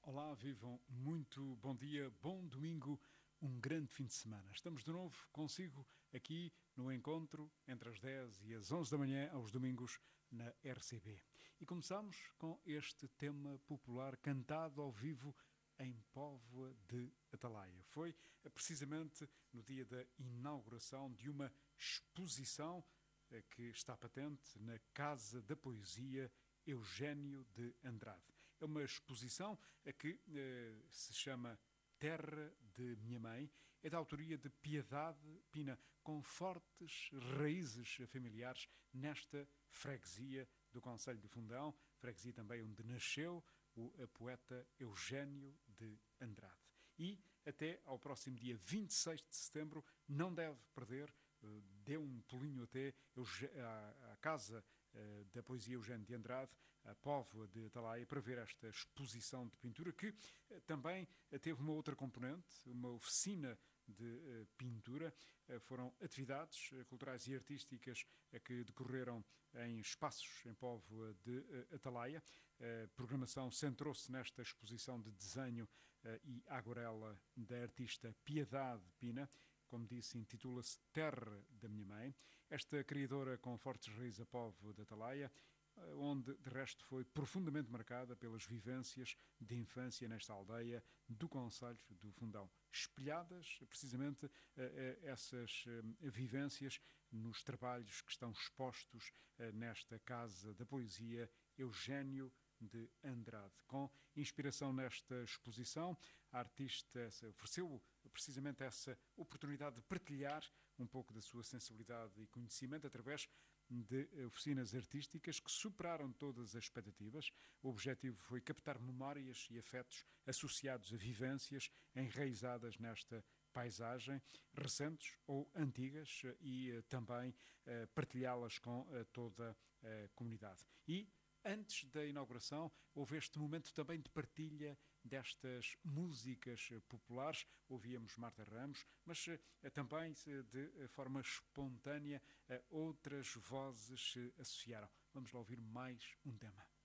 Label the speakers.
Speaker 1: Olá, vivam muito bom dia, bom domingo, um grande fim de semana. Estamos de novo consigo aqui no encontro entre as 10 e as 11 da manhã, aos domingos, na RCB. E começamos com este tema popular cantado ao vivo em Póvoa de Atalaia. Foi precisamente no dia da inauguração de uma exposição que está patente na Casa da Poesia Eugénio de Andrade. É uma exposição que se chama Terra de Minha Mãe, é da autoria de Piedade Pina, com fortes raízes familiares nesta freguesia do Concelho de Fundão, freguesia também onde nasceu o poeta Eugénio de Andrade. E até ao próximo dia 26 de setembro não deve perder, dê um pulinho até à Casa da Poesia Eugénio de Andrade, a Póvoa de Atalaia, para ver esta exposição de pintura que também teve uma outra componente, uma oficina de pintura. Foram atividades culturais e artísticas que decorreram em espaços em Póvoa de Atalaia. A programação centrou-se nesta exposição de desenho e aguarela da artista Piedade Pina. Como disse, intitula-se Terra da Minha Mãe. Esta criadora com fortes raízes a Póvoa de Atalaia, onde de resto foi profundamente marcada pelas vivências de infância nesta aldeia do Concelho do Fundão, espelhadas precisamente essas vivências nos trabalhos que estão expostos nesta Casa da Poesia Eugénio de Andrade. Com inspiração nesta exposição, a artista ofereceu precisamente essa oportunidade de partilhar um pouco da sua sensibilidade e conhecimento através de oficinas artísticas que superaram todas as expectativas. O objetivo foi captar memórias e afetos associados a vivências enraizadas nesta paisagem, recentes ou antigas, e também partilhá-las com toda a comunidade. E antes da inauguração, houve este momento também de partilha destas músicas populares. Ouvíamos Marta Ramos, mas também de forma espontânea outras vozes se associaram. Vamos lá ouvir mais um tema.